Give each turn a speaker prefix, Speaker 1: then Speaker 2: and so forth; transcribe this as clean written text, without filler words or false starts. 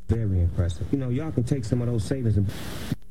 Speaker 1: Very impressive. You know, y'all can take some of those savings and